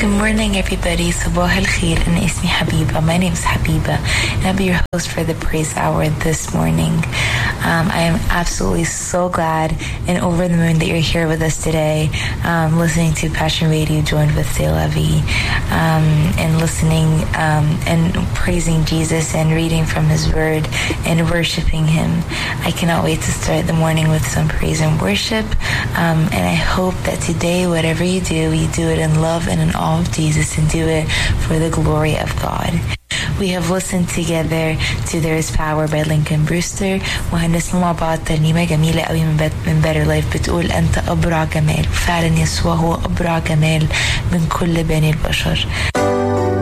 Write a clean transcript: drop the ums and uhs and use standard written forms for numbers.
Good morning, everybody. صباح الخير. أنا اسمي حبيبة. My name is Habiba, and I'll be your host for the Praise Hour this morning. I am absolutely so glad and over the moon that you're here with us today, listening to Passion Radio, joined with De Levi, and listening and praising Jesus and reading from His Word and worshiping Him. I cannot wait to start the morning with some praise and worship, and I hope that today, whatever you do it in love and in awe of Jesus, and do it for the glory of God. We have listened together to There Is Power by Lincoln Brewster, وهنسمع مع بعض ترنيمة جميلة قوي من Better Life بتقول أنت أبرع جمال. فعلا يسوع هو أبرع جمال من كل بني البشر.